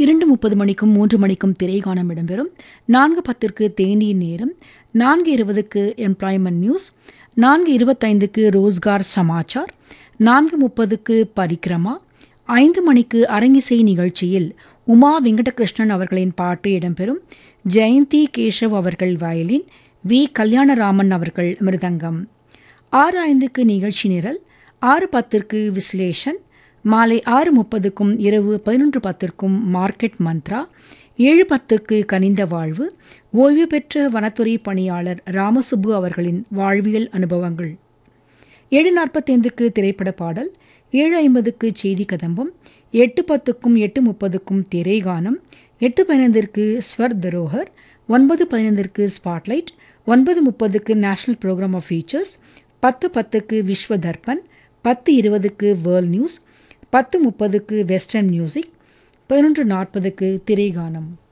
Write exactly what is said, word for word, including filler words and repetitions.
இரண்டு முப்பது மணிக்கும் மூன்று மணிக்கும் திரைகாணம் இடம்பெறும். நான்கு பத்திற்கு தேநீர் நேரம், நான்கு இருபதுக்கு எம்ப்ளாய்மெண்ட் நியூஸ், நான்கு இருபத்தைந்துக்கு ரோஸ்கார் சமாச்சார், நான்கு முப்பதுக்கு பரிக்ரமா, ஐந்து மணிக்கு அரங்கிசை நிகழ்ச்சியில் உமா வெங்கடகிருஷ்ணன் அவர்களின் பாட்டு இடம்பெறும். ஜெயந்தி கேஷவ் அவர்கள் வயலின், வி கல்யாணராமன் அவர்கள் மிருதங்கம். ஆறு ஐந்துக்கு நிகழ்ச்சி நிரல், ஆறு பத்திற்கு விஸ்லேஷன், மாலை ஆறு முப்பதுக்கும் இரவு பதினொன்று பத்திற்கும் மார்க்கெட் மந்த்ரா, ஏழு பத்துக்கு கனிந்த வாழ்வு, ஓய்வு பெற்ற வனத்துறை பணியாளர் ராமசுப்பு அவர்களின் வாழ்வியல் அனுபவங்கள். ஏழு நாற்பத்தைந்துக்கு திரைப்பட பாடல், ஏழு ஐம்பதுக்கு செய்தி கதம்பம், எட்டு பத்துக்கும் எட்டு முப்பதுக்கும் திரைகானம், எட்டு பதினைந்திற்கு ஸ்வர் தரோஹர், ஒன்பது பதினைந்திற்கு ஸ்பாட்லைட், ஒன்பது முப்பதுக்கு நேஷனல் ப்ரோக்ராம் ஆஃப் ஃபீச்சர்ஸ், பத்து பத்துக்கு விஸ்வ தர்பன், பத்து இருபதுக்கு வேர்ல்ட் நியூஸ், பத்து முப்பதுக்கு வெஸ்டர்ன் மியூசிக், பதினொன்று நாற்பதுக்கு திரைகானம்.